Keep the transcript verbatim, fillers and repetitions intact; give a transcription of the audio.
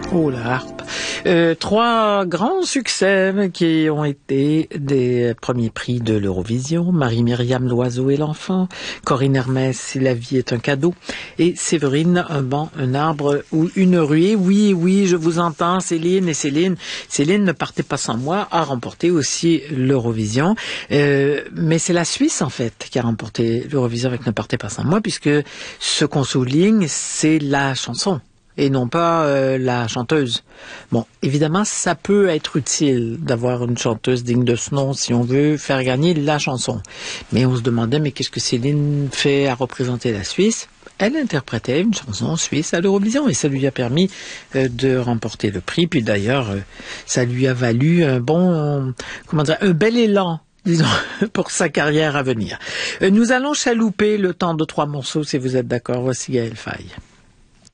Oh, la harpe. Euh, trois grands succès qui ont été des premiers prix de l'Eurovision. Marie-Myriam, L'Oiseau et l'Enfant. Corinne Hermès, Si la vie est un cadeau. Et Séverine, Un banc, un arbre ou une ruée. Oui, oui, je vous entends, Céline. Et Céline, Céline ne partez pas sans moi, a remporté aussi l'Eurovision. Euh, mais c'est la Suisse, en fait, qui a remporté l'Eurovision avec Ne partez pas sans moi, puisque ce qu'on souligne, c'est la chanson et non pas euh, la chanteuse. Bon, évidemment, ça peut être utile d'avoir une chanteuse digne de ce nom si on veut faire gagner la chanson. Mais on se demandait, mais qu'est-ce que Céline fait à représenter la Suisse? Elle interprétait une chanson suisse à l'Eurovision et ça lui a permis euh, de remporter le prix. Puis d'ailleurs, euh, ça lui a valu un bon, euh, comment dire, un bel élan, disons, pour sa carrière à venir. Euh, nous allons chalouper le temps de trois morceaux, si vous êtes d'accord. Voici Gaël Faye.